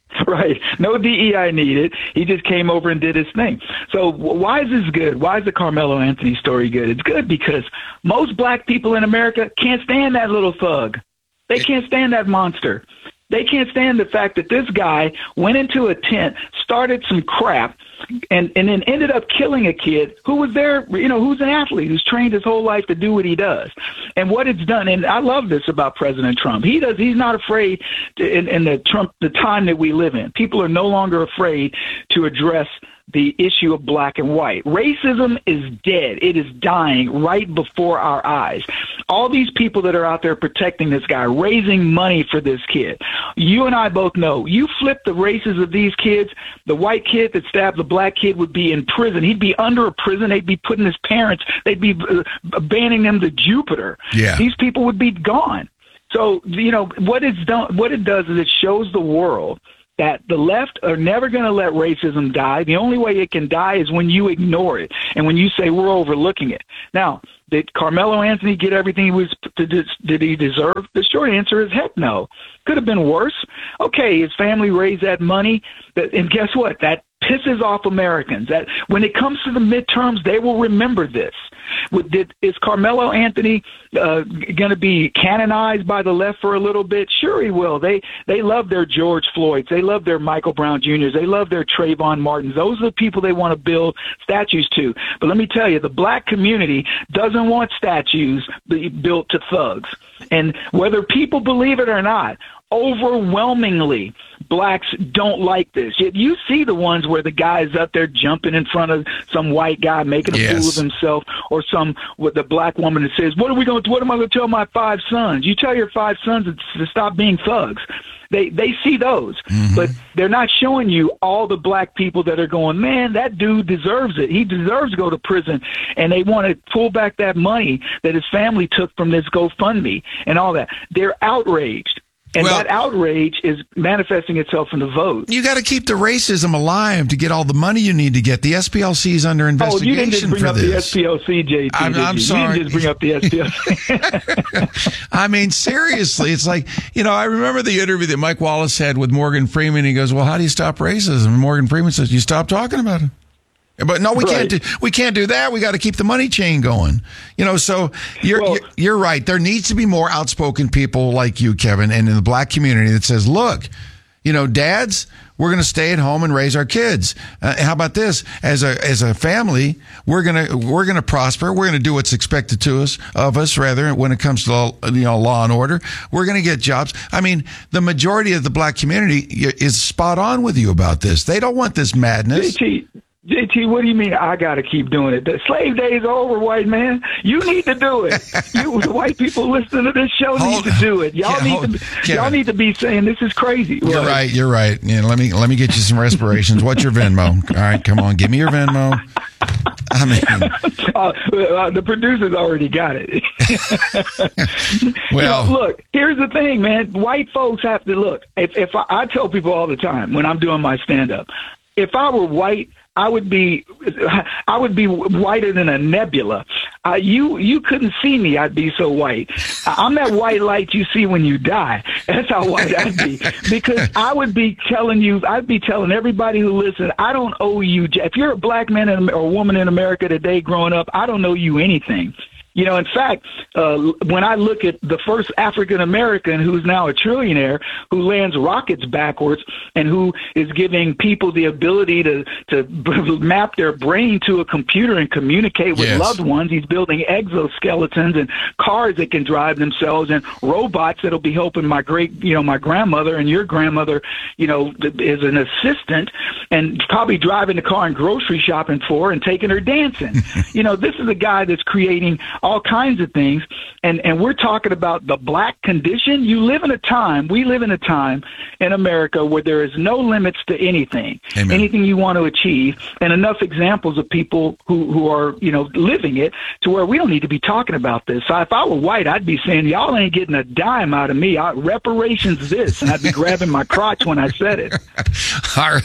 Right. No D E I needed. He just came over and did his thing. So why is this good? Why is the Carmelo Anthony story good? It's good because most black people in America can't stand that little thug. They can't stand that monster. They can't stand the fact that this guy went into a tent, started some crap, and, and then ended up killing a kid who was there, you know, who's an athlete, who's trained his whole life to do what he does. And what it's done, and I love this about President Trump. He does, he's not afraid to, in, in the Trump, the time that we live in. People are no longer afraid to address the issue of black and white. Racism is dead. It is dying right before our eyes. All these people that are out there protecting this guy, raising money for this kid. You and I both know, you flip the races of these kids, the white kid that stabbed the black kid would be in prison. He'd be under a prison. They'd be putting his parents, they'd be uh, banning them to Jupiter. Yeah. These people would be gone. So, you know, what it's done, what it does is it shows the world that the left are never going to let racism die. The only way it can die is when you ignore it and when you say we're overlooking it. Now, did Carmelo Anthony get everything he was? Did he deserve? The short answer is heck no. Could have been worse. Okay, his family raised that money, and guess what? That pisses off Americans. That when it comes to the midterms, they will remember this. Did, is Carmelo Anthony uh, going to be canonized by the left for a little bit? Sure, he will. They they love their George Floyds. They love their Michael Brown Juniors. They love their Trayvon Martins. Those are the people they want to build statues to. But let me tell you, the black community doesn't want statues built to thugs. And whether people believe it or not, overwhelmingly, blacks don't like this. Yet you see the ones where the guy's up there jumping in front of some white guy making a Yes. fool of himself, or some with the black woman that says, "What are we going to? What am I going to tell my five sons?" You tell your five sons to stop being thugs. They they see those, Mm-hmm. but they're not showing you all the black people that are going, man, that dude deserves it. He deserves to go to prison, and they want to pull back that money that his family took from this GoFundMe and all that. They're outraged. And Well- that outrage is manifesting itself in the vote. You got to keep the racism alive to get all the money you need to get. The S P L C is under Oh, investigation you didn't just bring for up this. the S P L C, J T. I'm- did I'm you? sorry. You didn't just bring up the S P L C. I mean, seriously, it's like, you know, I remember the interview that Mike Wallace had with Morgan Freeman. He goes, well, how do you stop racism? And Morgan Freeman says, you stop talking about it. But no, we Right. can't do we can't do that. We got to keep the money chain going. You know, so you're, Well- you're you're right. There needs to be more outspoken people like you, Kevin, and in the black community that says, look, you know, dads, we're going to stay at home and raise our kids. Uh, how about this? As a as a family, we're gonna we're gonna prosper. We're gonna do what's expected to us of us. Rather, when it comes to you know law and order, we're gonna get jobs. I mean, the majority of the black community is spot on with you about this. They don't want this madness. J T, J T, what do you mean I got to keep doing it? The slave days are over, white man. You need to do it. You, the white people listening to this show Hold- need to do it. Y'all Yeah, need hold- to. Be, Kevin. y'all need to be saying this is crazy. You're What? right. You're right. Yeah, let me let me get you some respirations. What's your Venmo? All right, come on, give me your Venmo. I mean, Uh, uh, the producers already got it. Well- You know, look, here's the thing, man. White folks have to look. If, if I, I tell people all the time when I'm doing my stand up, if I were white, I would be, I would be whiter than a nebula. Uh, you, you couldn't see me. I'd be so white. I'm that white light you see when you die. That's how white I'd be. Because I would be telling you, I'd be telling everybody who listens, I don't owe you. If you're a black man in, or woman in America today growing up, I don't owe you anything. You know, in fact, uh, when I look at the first African American who's now a trillionaire, who lands rockets backwards and who is giving people the ability to, to map their brain to a computer and communicate with Yes. loved ones, he's building exoskeletons and cars that can drive themselves and robots that'll be helping my great, you know, my grandmother and your grandmother, you know, is an assistant and probably driving the car and grocery shopping for her and taking her dancing. You know, this is a guy that's creating all kinds of things. And, and we're talking about the black condition. You live in a time, we live in a time in America where there is no limits to anything, Amen. anything you want to achieve, and enough examples of people who, who are, you know, living it to where we don't need to be talking about this. So if I were white, I'd be saying, y'all ain't getting a dime out of me. I, reparations this, and I'd be grabbing my crotch when I said it. all right.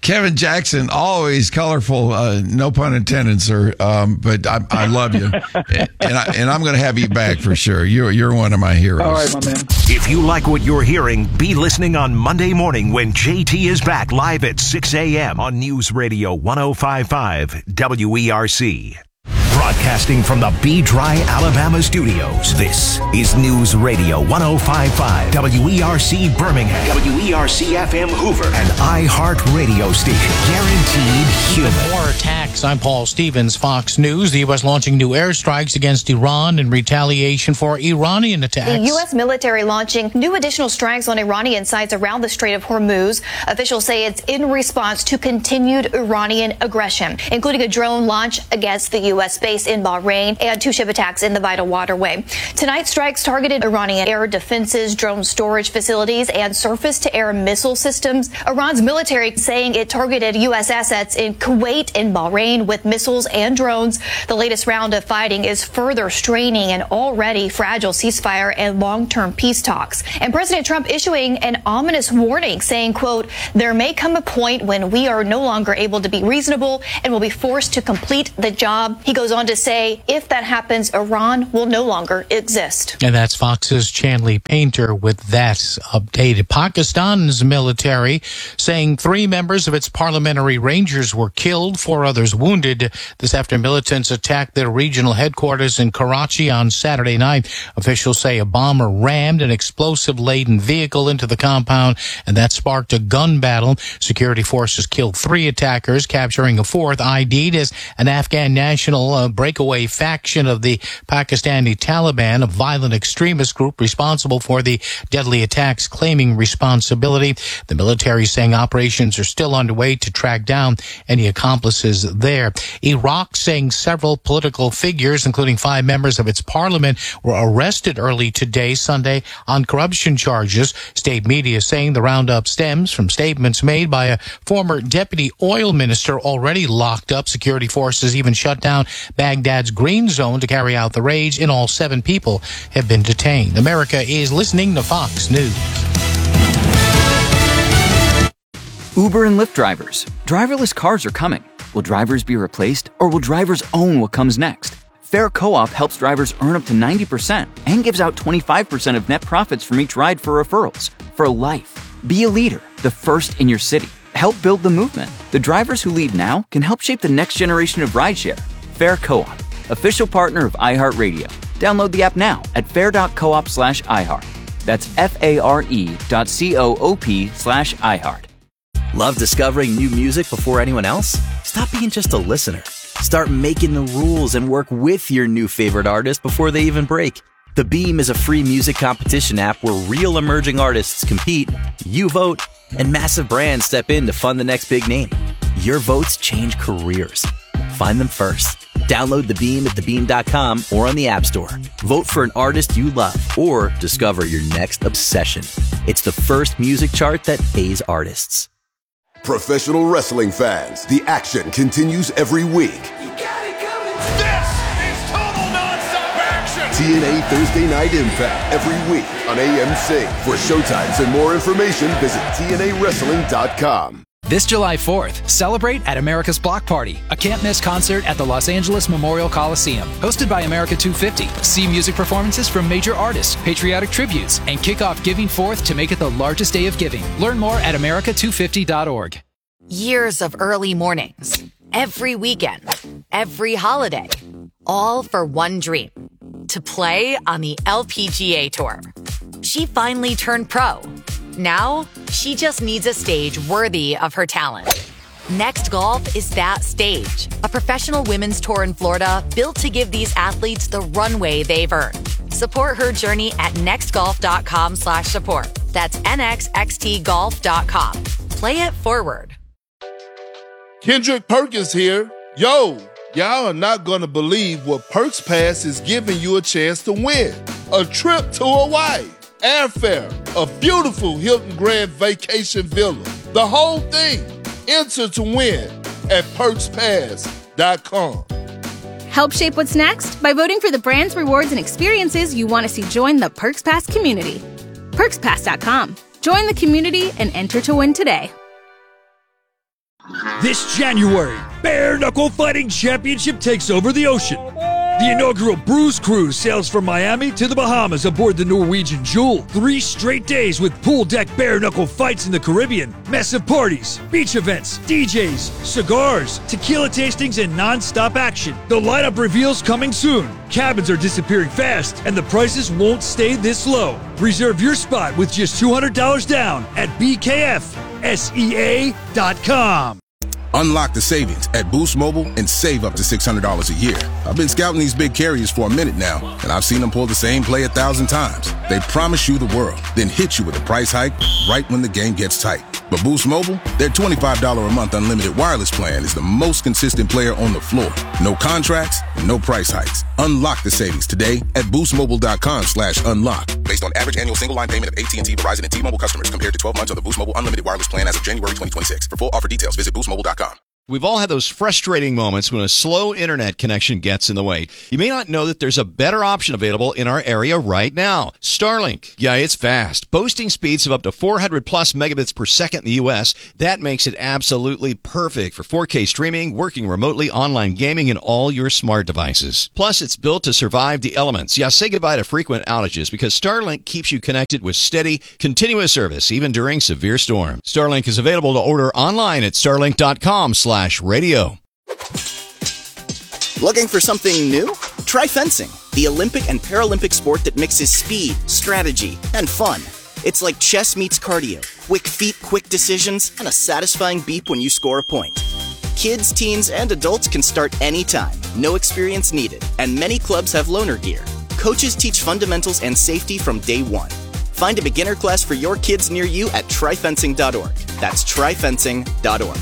Kevin Jackson, always colorful. Uh, no pun intended, sir. Um, but I, I love you, and, I, and I'm going to have you back for sure. You're you're one of my heroes. All right, my man. If you like what you're hearing, be listening on Monday morning when J T is back live at six a.m. on News Radio one oh five point five W E R C. Broadcasting from the B-Dry, Alabama studios, this is News Radio one oh five point five W E R C Birmingham, W E R C F M Hoover, and iHeart Radio station. Guaranteed human. More attacks. I'm Paul Stevens, Fox News. The U S launching new airstrikes against Iran in retaliation for Iranian attacks. The U S military launching new additional strikes on Iranian sites around the Strait of Hormuz. Officials say it's in response to continued Iranian aggression, including a drone launch against the U S base in Bahrain and two ship attacks in the Vital Waterway. Tonight, strikes targeted Iranian air defenses, drone storage facilities, and surface-to-air missile systems. Iran's military saying it targeted U S assets in Kuwait and Bahrain with missiles and drones. The latest round of fighting is further straining an already fragile ceasefire and long-term peace talks. And President Trump issuing an ominous warning saying, quote, there may come a point when we are no longer able to be reasonable and will be forced to complete the job. He goes on to say, if that happens, Iran will no longer exist. And that's Fox's Chanley Painter with that updated. Pakistan's military saying three members of its parliamentary rangers were killed, four others wounded. This after militants attacked their regional headquarters in Karachi on Saturday night. Officials say a bomber rammed an explosive-laden vehicle into the compound, and that sparked a gun battle. Security forces killed three attackers, capturing a fourth, I D'd as an Afghan national uh, breakaway faction of the Pakistani Taliban, a violent extremist group responsible for the deadly attacks, claiming responsibility. The military saying operations are still underway to track down any accomplices there. Iraq saying several political figures, including five members of its parliament, were arrested early today, Sunday, on corruption charges. State media saying the roundup stems from statements made by a former deputy oil minister already locked up. Security forces even shut down Baghdad's green zone to carry out the raids. In all, seven people have been detained. America is listening to Fox News. Uber and Lyft drivers. Driverless cars are coming. Will drivers be replaced, or will drivers own what comes next? Fair Co-op helps drivers earn up to ninety percent and gives out twenty-five percent of net profits from each ride for referrals. For life. Be a leader, the first in your city. Help build the movement. The drivers who lead now can help shape the next generation of rideshare. Fair Co-op, official partner of iHeartRadio. Download the app now at fair.coop slash iHeart. That's F-A-R-E dot C-O-O-P slash iHeart. Love discovering new music before anyone else? Stop being just a listener. Start making the rules and work with your new favorite artist before they even break. The Beam is a free music competition app where real emerging artists compete, you vote, and massive brands step in to fund the next big name. Your votes change careers. Find them first. Download The Beam at the beam dot com or on the App Store. Vote for an artist you love or discover your next obsession. It's the first music chart that pays artists. Professional wrestling fans, the action continues every week. This is total nonstop action! T N A Thursday Night Impact every week on A M C. For showtimes and more information, visit T N A wrestling dot com. This July fourth, celebrate at America's Block Party, a can't-miss concert at the Los Angeles Memorial Coliseum. Hosted by America two fifty. See music performances from major artists, patriotic tributes, and kick off Giving Fourth to make it the largest day of giving. Learn more at America two fifty dot org. Years of early mornings, every weekend, every holiday, all for one dream, to play on the L P G A Tour. She finally turned pro. Now, she just needs a stage worthy of her talent. Next Golf is that stage. A professional women's tour in Florida built to give these athletes the runway they've earned. Support her journey at nextgolf.com slash support. That's N X X T golf dot com. Play it forward. Kendrick Perkins here. Yo, y'all are not going to believe what Perks Pass is giving you a chance to win. A trip to Hawaii. Airfare, a beautiful Hilton Grand Vacation Villa. The whole thing. Enter to win at perks pass dot com. Help shape what's next by voting for the brands, rewards, and experiences you want to see join the Perks Pass community. perks pass dot com. Join the community and enter to win today. This January, Bare Knuckle Fighting Championship takes over the ocean. The inaugural Bruise Cruise sails from Miami to the Bahamas aboard the Norwegian Jewel. Three straight days with pool deck bare knuckle fights in the Caribbean, massive parties, beach events, D Js, cigars, tequila tastings, and non-stop action. The lineup reveals coming soon. Cabins are disappearing fast, and the prices won't stay this low. Reserve your spot with just two hundred dollars down at B K F S E A dot com. Unlock the savings at Boost Mobile and save up to six hundred dollars a year. I've been scouting these big carriers for a minute now, and I've seen them pull the same play a thousand times. They promise you the world, then hit you with a price hike right when the game gets tight. But Boost Mobile, their twenty-five dollars a month unlimited wireless plan is the most consistent player on the floor. No contracts, no price hikes. Unlock the savings today at boostmobile.com slash unlock. Based on average annual single line payment of A T and T, Verizon, and T-Mobile customers compared to twelve months on the Boost Mobile unlimited wireless plan as of January twenty twenty-six. For full offer details, visit boost mobile dot com. We've all had those frustrating moments when a slow internet connection gets in the way. You may not know that there's a better option available in our area right now. Starlink. Yeah, it's fast. Boasting speeds of up to four hundred plus megabits per second in the U S. That makes it absolutely perfect for four K streaming, working remotely, online gaming, and all your smart devices. Plus, it's built to survive the elements. Yeah, say goodbye to frequent outages because Starlink keeps you connected with steady, continuous service, even during severe storms. Starlink is available to order online at starlink dot com slash radio. Looking for something new? Try fencing, the Olympic and Paralympic sport that mixes speed, strategy, and fun. It's like chess meets cardio, quick feet, quick decisions, and a satisfying beep when you score a point. Kids, teens, and adults can start anytime, no experience needed, and many clubs have loaner gear. Coaches teach fundamentals and safety from day one. Find a beginner class for your kids near you at try fencing dot org. That's try fencing dot org.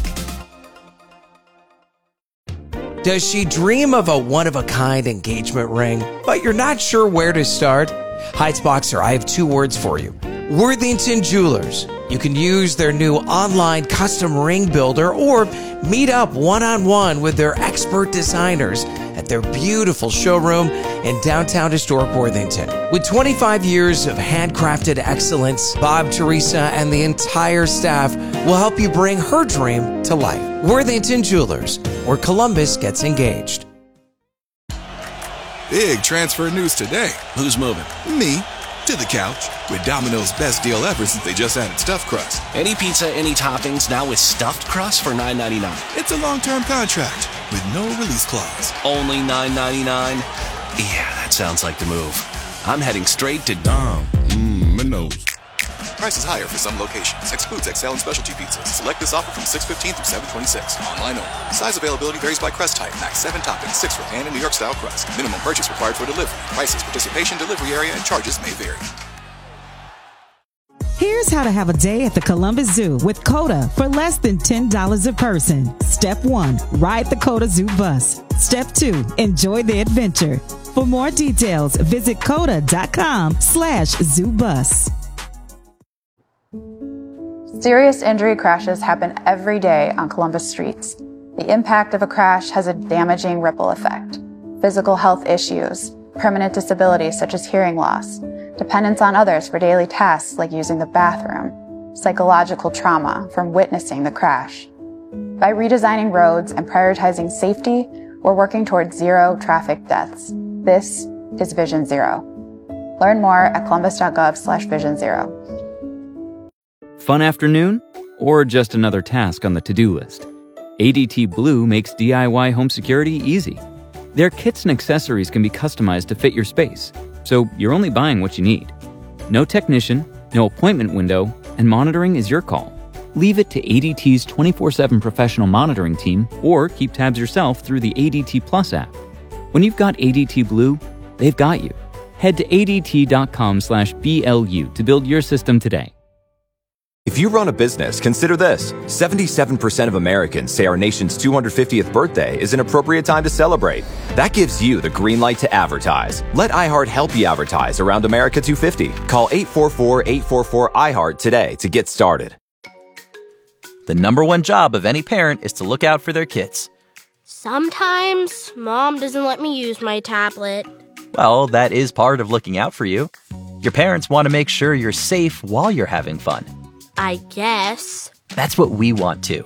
Does she dream of a one-of-a-kind engagement ring, but you're not sure where to start? Heights Boxer, I have two words for you. Worthington Jewelers. You can use their new online custom ring builder or meet up one-on-one with their expert designers at their beautiful showroom in downtown historic Worthington. With twenty-five years of handcrafted excellence, Bob, Teresa, and the entire staff will help you bring her dream to life. Worthington Jewelers, where Columbus gets engaged. Big transfer news today. Who's moving? Me. To the couch with Domino's best deal ever since they just added stuffed crust. Any pizza, any toppings, now with stuffed crust for nine ninety-nine. It's a long-term contract with no release clause. Only nine ninety-nine? Yeah, that sounds like the move. I'm heading straight to Dom. Mmm, my nose. Price is higher for some locations. Excludes X L and specialty pizzas. Select this offer from six fifteen through seven twenty-six. Online only. Size availability varies by crust type. Max seven toppings, six for pan and New York style crust. Minimum purchase required for delivery. Prices, participation, delivery area, and charges may vary. Here's how to have a day at the Columbus Zoo with COTA for less than ten dollars a person. Step one, ride the COTA Zoo bus. Step two, enjoy the adventure. For more details, visit coda.com slash zoo bus. Serious injury crashes happen every day on Columbus streets. The impact of a crash has a damaging ripple effect. Physical health issues, permanent disabilities such as hearing loss, dependence on others for daily tasks like using the bathroom, psychological trauma from witnessing the crash. By redesigning roads and prioritizing safety, we're working towards zero traffic deaths. This is Vision Zero. Learn more at columbus.gov slash vision zero. Fun afternoon? Or just another task on the to-do list? A D T Blue makes D I Y home security easy. Their kits and accessories can be customized to fit your space, so you're only buying what you need. No technician, no appointment window, and monitoring is your call. Leave it to A D T's twenty-four seven professional monitoring team, or keep tabs yourself through the A D T Plus app. When you've got A D T Blue, they've got you. Head to adt.com slash BLU to build your system today. If you run a business, consider this. seventy-seven percent of Americans say our nation's two hundred fiftieth birthday is an appropriate time to celebrate. That gives you the green light to advertise. Let iHeart help you advertise around America two fifty. Call eight four four, eight four four, I heart today to get started. The number one job of any parent is to look out for their kids. Sometimes Mom doesn't let me use my tablet. Well, that is part of looking out for you. Your parents want to make sure you're safe while you're having fun. I guess. That's what we want too.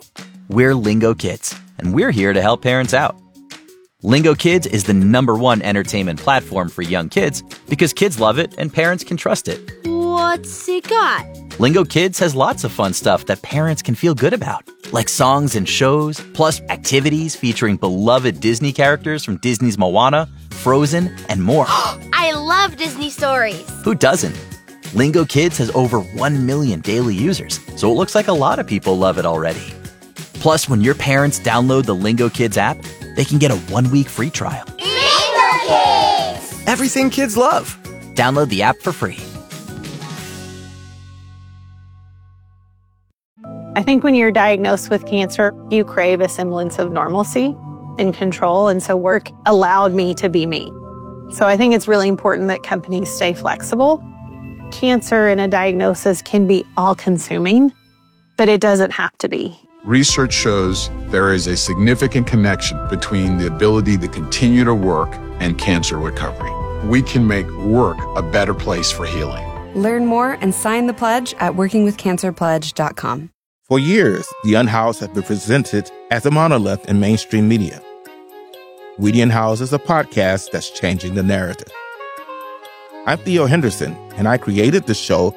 We're Lingo Kids, and we're here to help parents out. Lingo Kids is the number one entertainment platform for young kids because kids love it and parents can trust it. What's it got? Lingo Kids has lots of fun stuff that parents can feel good about, like songs and shows, plus activities featuring beloved Disney characters from Disney's Moana, Frozen, and more. I love Disney stories. Who doesn't? Lingo Kids has over one million daily users, so it looks like a lot of people love it already. Plus, when your parents download the Lingo Kids app, they can get a one-week free trial. Lingo Kids! Everything kids love. Download the app for free. I think when you're diagnosed with cancer, you crave a semblance of normalcy and control, and so work allowed me to be me. So I think it's really important that companies stay flexible. Cancer and a diagnosis can be all-consuming, but it doesn't have to be. Research shows there is a significant connection between the ability to continue to work and cancer recovery. We can make work a better place for healing. Learn more and sign the pledge at working with cancer pledge dot com. For years, The Unhoused has been presented as a monolith in mainstream media. We the Unhoused is a podcast that's changing the narrative. I'm Theo Henderson, and I created the show